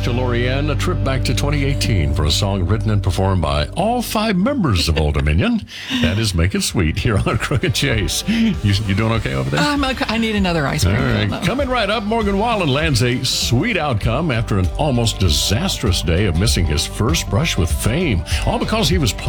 to Lorianne, a trip back to 2018 for a song written and performed by all 5 members of Old Dominion. That is Make It Sweet here on Crooked Chase. You doing okay over there? I need another ice cream. All right. Coming right up, Morgan Wallen lands a sweet outcome after an almost disastrous day of missing his first brush with fame, all because he was